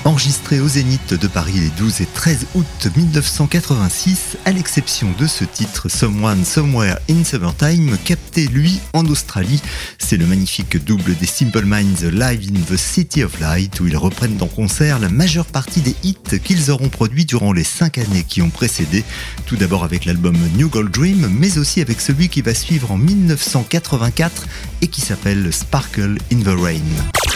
Enregistré au Zénith de Paris les 12 et 13 août 1986, à l'exception de ce titre Someone Somewhere in Summertime, capté lui en Australie. C'est le magnifique double des Simple Minds Live in the City of Light où ils reprennent en concert la majeure partie des hits qu'ils auront produits durant les 5 années qui ont précédé. Tout d'abord avec l'album New Gold Dream, mais aussi avec celui qui va suivre en 1984 et qui s'appelle Sparkle in the Rain.